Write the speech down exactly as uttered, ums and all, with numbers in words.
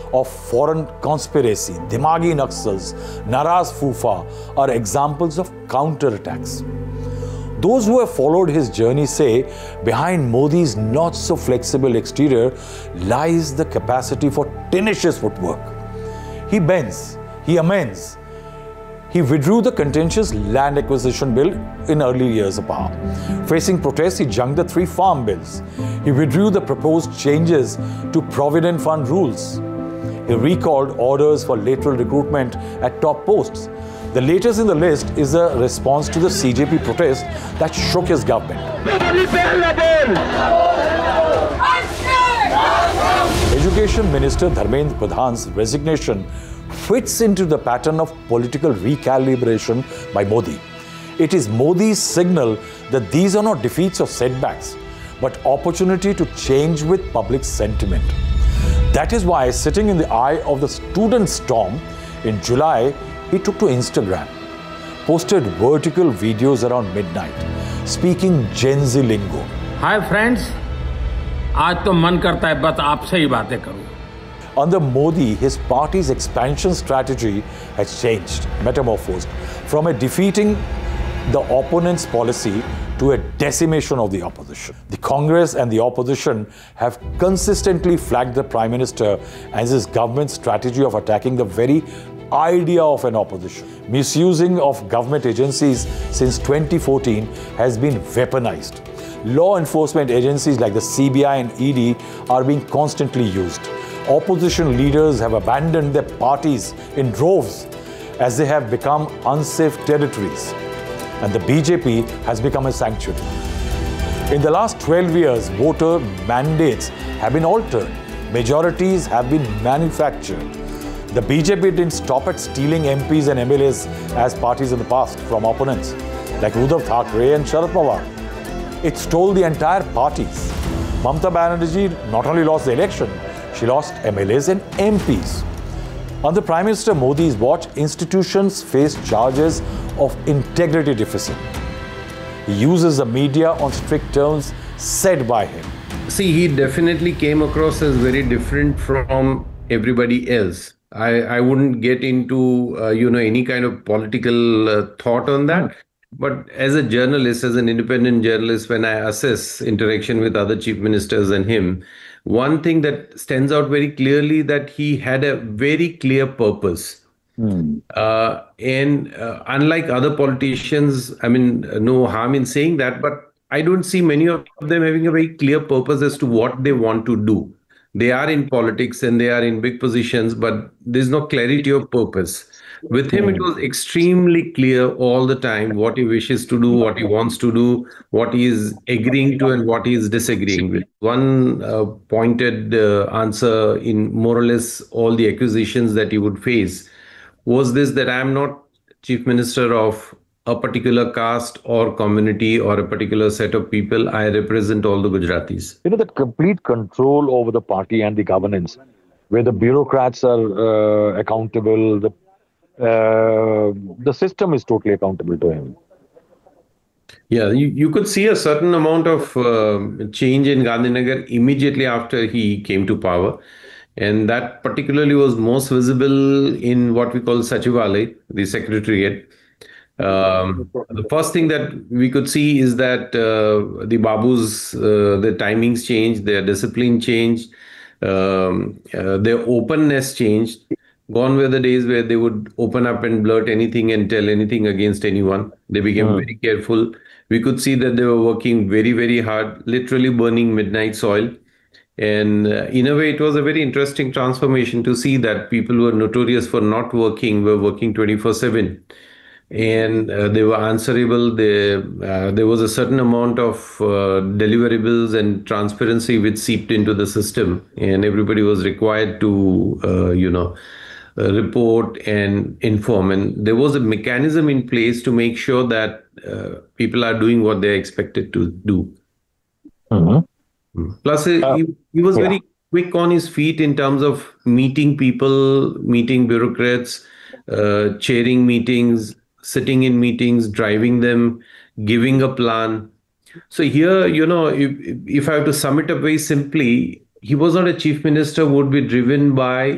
of foreign conspiracy, Dimagi Naxals, Naraz Fufa are examples of counterattacks. Those who have followed his journey say behind Modi's not so flexible exterior lies the capacity for tenacious footwork. He bends, he amends. He withdrew the contentious land acquisition bill in early years of power. Facing protests, he junked the three farm bills. He withdrew the proposed changes to Provident Fund rules. He recalled orders for lateral recruitment at top posts. The latest in the list is a response to the C J P protest that shook his government. Education Minister Dharmendra Pradhan's resignation fits into the pattern of political recalibration by Modi. It is Modi's signal that these are not defeats or setbacks, but opportunity to change with public sentiment. That is why, sitting in the eye of the student storm, in July, he took to Instagram, posted vertical videos around midnight, speaking Gen Z lingo. Hi friends, आज तो मन करता है बस आपसे ही बातें करूं. Under Modi, his party's expansion strategy has changed, metamorphosed, from a defeating the opponent's policy to a decimation of the opposition. The Congress and the opposition have consistently flagged the Prime Minister as his government's strategy of attacking the very idea of an opposition. Misusing of government agencies since twenty fourteen has been weaponized. Law enforcement agencies like the C B I and E D are being constantly used. Opposition leaders have abandoned their parties in droves as they have become unsafe territories. And the B J P has become a sanctuary. In the last twelve years, voter mandates have been altered. Majorities have been manufactured. The B J P didn't stop at stealing M Ps and M L As as parties in the past from opponents, like Uddhav Thackeray and Sharad Pawar. It stole the entire parties. Mamata Banerjee not only lost the election, she lost M L As and M Ps. Under Prime Minister Modi's watch, institutions face charges of integrity deficit. He uses the media on strict terms said by him. See, he definitely came across as very different from everybody else. I, I wouldn't get into, uh, you know, any kind of political uh, thought on that. But as a journalist, as an independent journalist, when I assess interaction with other chief ministers and him, one thing that stands out very clearly that he had a very clear purpose. Mm. Uh, and uh, unlike other politicians, I mean, no harm in saying that, but I don't see many of them having a very clear purpose as to what they want to do. They are in politics and they are in big positions, but there's no clarity of purpose. With him, it was extremely clear all the time what he wishes to do, what he wants to do, what he is agreeing to and what he is disagreeing with. One uh, pointed uh, answer in more or less all the accusations that he would face was this, that I am not chief minister of a particular caste or community or a particular set of people. I represent all the Gujaratis. You know, that complete control over the party and the governance, where the bureaucrats are uh, accountable, the Uh, the system is totally accountable to him. Yeah, you, you could see a certain amount of uh, change in Gandhinagar immediately after he came to power. And that particularly was most visible in what we call Sachivalay, the secretariat. Um, the first thing that we could see is that uh, the Babus, uh, their timings changed, their discipline changed, um, uh, their openness changed. Gone were the days where they would open up and blurt anything and tell anything against anyone. They became mm. very careful. We could see that they were working very, very hard, literally burning midnight oil. And uh, in a way, it was a very interesting transformation to see that people who were notorious for not working were working twenty-four seven. And uh, they were answerable. They, uh, there was a certain amount of uh, deliverables and transparency which seeped into the system. And everybody was required to, uh, you know, Uh, report and inform, and there was a mechanism in place to make sure that uh, people are doing what they're expected to do. Mm-hmm. Plus, uh, he, he was yeah. very quick on his feet in terms of meeting people, meeting bureaucrats, uh, chairing meetings, sitting in meetings, driving them, giving a plan. So here, you know, if, if I have to sum it up very simply, he was not a chief minister who would be driven by